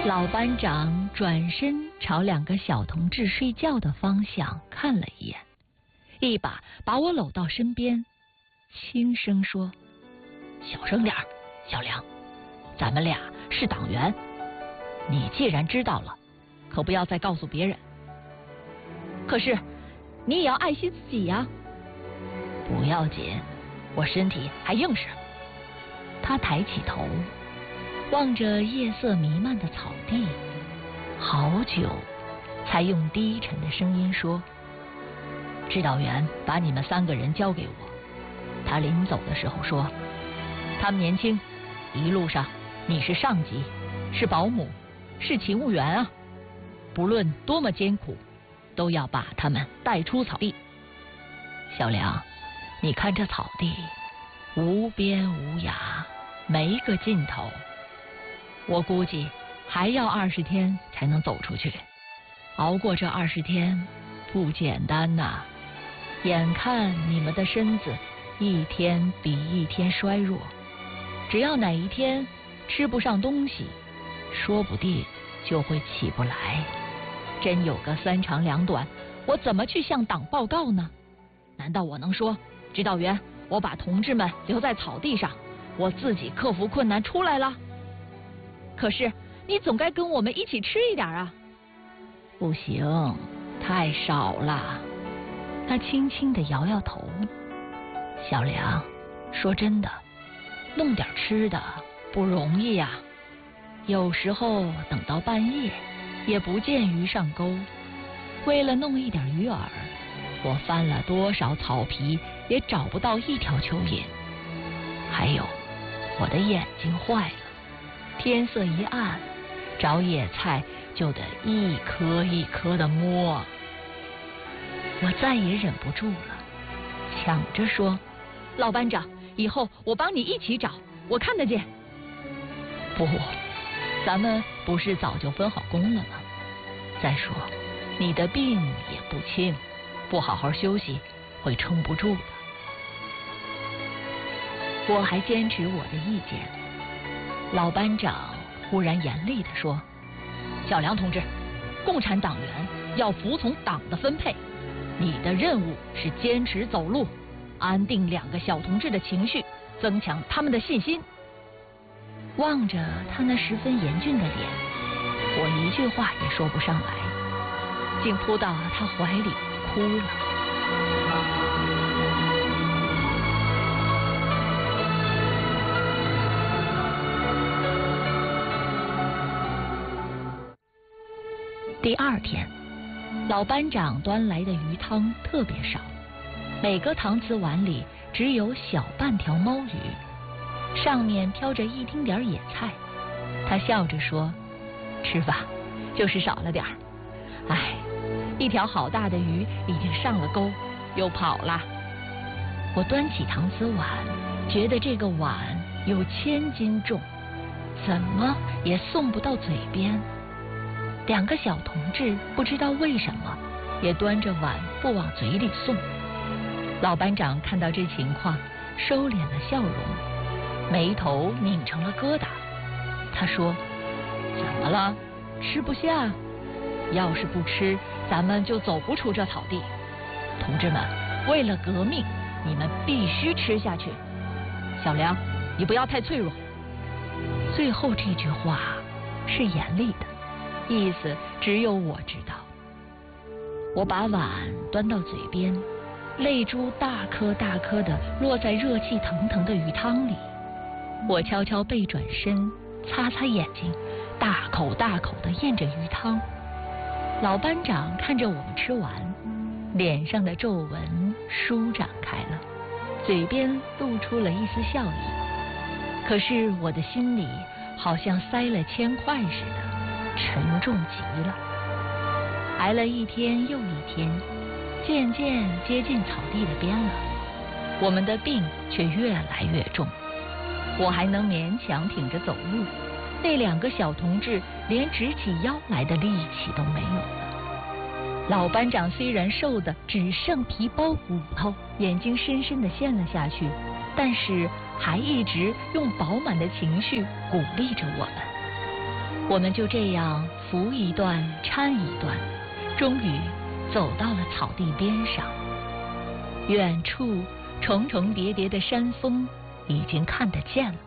老班长转身朝两个小同志睡觉的方向看了一眼，一把把我搂到身边，轻声说：“小声点儿，小梁，咱们俩是党员，你既然知道了，可不要再告诉别人。可是你也要爱惜自己呀。”不要紧，我身体还硬实。他抬起头，望着夜色弥漫的草地，好久才用低沉的声音说：“指导员把你们3个人交给我，他临走的时候说，他们年轻，一路上你是上级，是保姆，是勤务员啊，不论多么艰苦，都要把他们带出草地。小梁，你看这草地无边无涯，没个尽头，我估计还要20天才能走出去。熬过这20天不简单呐，眼看你们的身子一天比一天衰弱，只要哪一天吃不上东西，说不定就会起不来。真有个3长2短，我怎么去向党报告呢？难道我能说，指导员，我把同志们留在草地上，我自己克服困难出来了？可是你总该跟我们一起吃一点啊。不行，太少了。他轻轻地摇摇头。小梁，说真的，弄点吃的不容易呀。有时候等到半夜也不见鱼上钩，为了弄一点鱼饵，我翻了多少草皮也找不到一条蚯蚓。还有，我的眼睛坏了，天色一暗，找野菜就得一颗一颗的摸。我再也忍不住了，抢着说：“老班长，以后我帮你一起找，我看得见。”不，咱们不是早就分好工了吗？再说，你的病也不轻，不好好休息会撑不住的。我还坚持我的意见。老班长忽然严厉地说：“小梁同志，共产党员要服从党的分配，你的任务是坚持走路，安定2个小同志的情绪，增强他们的信心。”望着他那十分严峻的脸，我一句话也说不上来，竟扑到他怀里哭了。第2天，老班长端来的鱼汤特别少，每个搪瓷碗里只有小半条猫鱼，上面飘着一丁点野菜。他笑着说：“吃吧，就是少了点儿。哎，一条好大的鱼已经上了钩，又跑了。”我端起搪瓷碗，觉得这个碗有1000斤重，怎么也送不到嘴边。2个小同志不知道为什么也端着碗不往嘴里送。老班长看到这情况，收敛了笑容，眉头拧成了疙瘩。他说：“怎么了？吃不下？要是不吃，咱们就走不出这草地。同志们，为了革命，你们必须吃下去。小梁，你不要太脆弱。”最后这句话是严厉的，意思只有我知道。我把碗端到嘴边，泪珠大颗大颗的落在热气腾腾的鱼汤里。我悄悄背转身，擦擦眼睛，大口大口地咽着鱼汤。老班长看着我们吃完，脸上的皱纹舒展开了，嘴边露出了一丝笑意。可是我的心里好像塞了铅块似的，沉重极了。挨了一天又一天，渐渐接近草地的边了，我们的病却越来越重。我还能勉强挺着走路，那2个小同志连直起腰来的力气都没有了。老班长虽然瘦得只剩皮包骨头，眼睛深深地陷了下去，但是还一直用饱满的情绪鼓励着我们。 我们就这样扶一段搀一段，终于走到了草地边上。远处重重叠叠的山峰已经看得见了。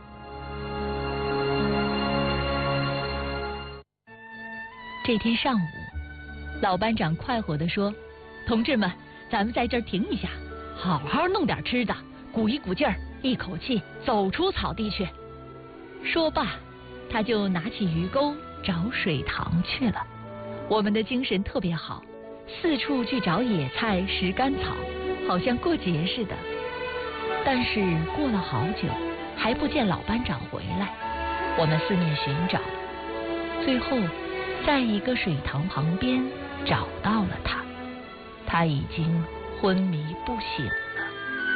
这天上午，老班长快活地说：“同志们，咱们在这儿停一下，好好弄点吃的，鼓一鼓劲儿，一口气走出草地去。”说罢，他就拿起鱼钩找水塘去了。我们的精神特别好，四处去找野菜、拾干草，好像过节似的。但是过了好久，还不见老班长回来。我们四面寻找，最后在一个水塘旁边找到了他，他已经昏迷不醒了。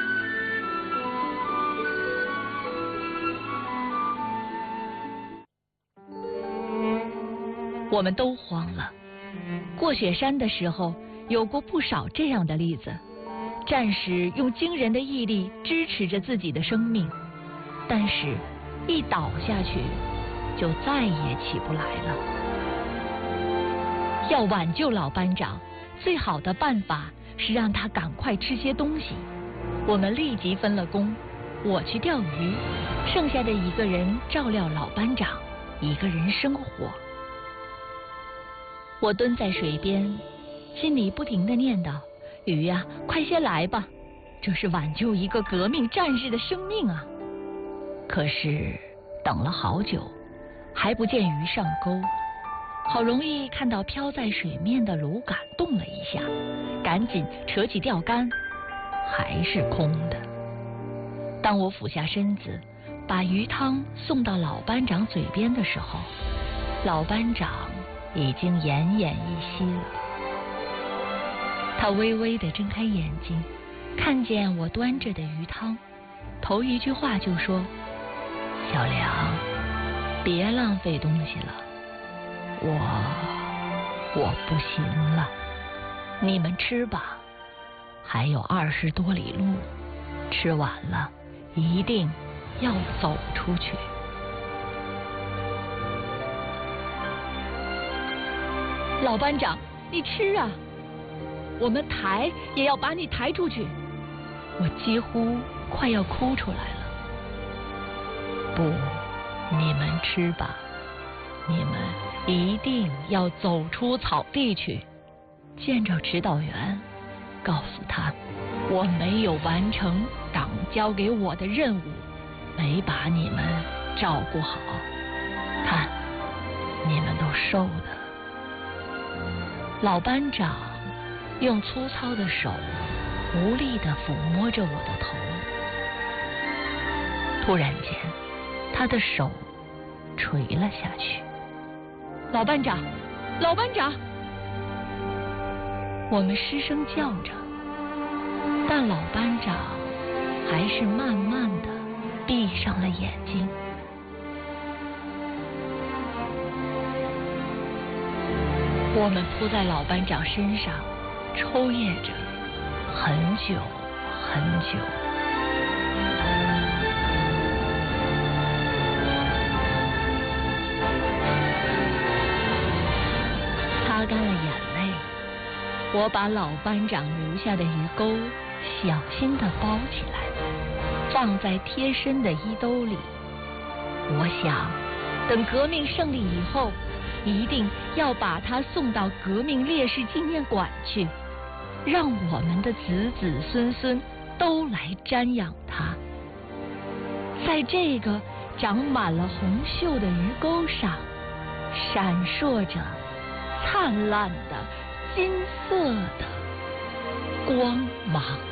我们都慌了。过雪山的时候，有过不少这样的例子，战士用惊人的毅力支持着自己的生命，但是一倒下去就再也起不来了。要挽救老班长，最好的办法是让他赶快吃些东西。我们立即分了工，我去钓鱼，剩下的一个人照料老班长，一个人生火。我蹲在水边，心里不停地念叨：鱼呀，快些来吧，这是挽救一个革命战士的生命啊！可是等了好久，还不见鱼上钩。好容易看到飘在水面的芦杆动了一下，赶紧扯起钓竿，还是空的。当我俯下身子，把鱼汤送到老班长嘴边的时候，老班长已经奄奄一息了。他微微地睁开眼睛，看见我端着的鱼汤，头一句话就说：“小梁，别浪费东西了，我不行了，你们吃吧，还有20多里路，吃完了一定要走出去。”老班长，你吃啊，我们抬也要把你抬出去。我几乎快要哭出来了。不，你们吃吧，你们一定要走出草地去。见着指导员，告诉他我没有完成党交给我的任务，没把你们照顾好，看你们都瘦的。老班长用粗糙的手无力地抚摸着我的头，突然间他的手垂了下去。老班长，老班长！我们失声叫着，但老班长还是慢慢地闭上了眼睛。我们扑在老班长身上，抽噎着很久很久。擦干了眼泪，我把老班长留下的鱼钩小心地包起来，放在贴身的衣兜里。我想，等革命胜利以后，一定要把它送到革命烈士纪念馆去，让我们的子子孙孙都来瞻仰它。在这个长满了红锈的鱼钩上，闪烁着灿烂的金色的光芒。